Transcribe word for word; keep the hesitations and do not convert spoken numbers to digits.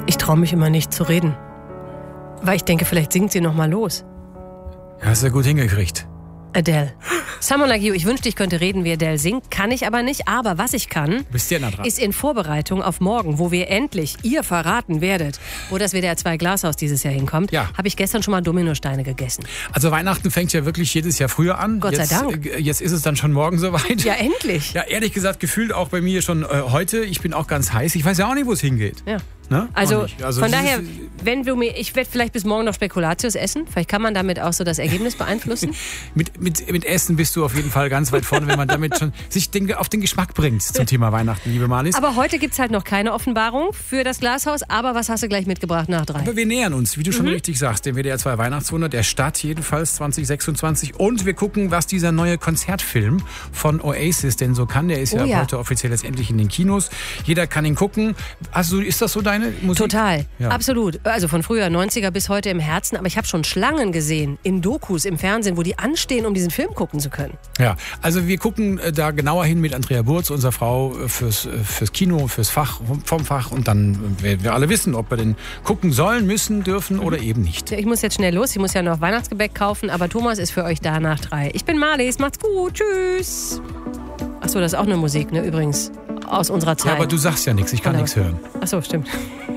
Ich traue mich immer nicht zu reden. Weil ich denke, vielleicht singt sie noch mal los. Ja, hast du ja gut hingekriegt. Adele. Someone Like You. Ich wünschte, ich könnte reden, wie Adele singt. Kann ich aber nicht. Aber was ich kann, Bist ja nah dran. ist in Vorbereitung auf morgen, wo wir endlich ihr verraten werdet, wo das W D R zwei Glashaus dieses Jahr hinkommt, Ja. habe ich gestern schon mal Dominosteine gegessen. Also Weihnachten fängt ja wirklich jedes Jahr früher an. Gott sei jetzt, Dank. äh, Jetzt ist es dann schon morgen soweit. Ja, endlich. Ja, ehrlich gesagt, gefühlt auch bei mir schon äh, heute. Ich bin auch ganz heiß. Ich weiß ja auch nicht, wo es hingeht. Ja. Ne? Also, Auch nicht. Also von das daher, ist- wenn du mir, ich werde vielleicht bis morgen noch Spekulatius essen. Vielleicht kann man damit auch so das Ergebnis beeinflussen. Mit, mit, mit Essen bist du auf jeden Fall ganz weit vorne, wenn man damit schon sich den, auf den Geschmack bringt zum Thema Weihnachten, liebe Marlies. Aber heute gibt es halt noch keine Offenbarung für das Glashaus. Aber was hast du gleich mitgebracht nach drei? Aber wir nähern uns, wie du Mhm. schon richtig sagst, dem W D R zwei Weihnachtswunder der Stadt, jedenfalls zwanzig sechsundzwanzig. Und wir gucken, was dieser neue Konzertfilm von Oasis denn so kann. Der ist Oh ja, ja. heute offiziell jetzt endlich in den Kinos. Jeder kann ihn gucken. Also ist das so deine Musik? Total, Ja. absolut. Also von früher, neunziger bis heute im Herzen. Aber ich habe schon Schlangen gesehen in Dokus im Fernsehen, wo die anstehen, um diesen Film gucken zu können. Ja, also wir gucken äh, da genauer hin mit Andrea Burz, unserer Frau, äh, fürs, äh, fürs Kino, fürs Fach, vom Fach. Und dann äh, werden wir alle wissen, ob wir den gucken sollen, müssen, dürfen oder eben nicht. Ich muss jetzt schnell los. Ich muss ja noch Weihnachtsgebäck kaufen. Aber Thomas ist für euch da nach drei. Ich bin Marlies. Macht's gut. Tschüss. Achso, das ist auch eine Musik, ne? Übrigens. Aus unserer Zeit. Ja, aber du sagst ja nichts, ich kann Oder nichts hören. Achso, stimmt.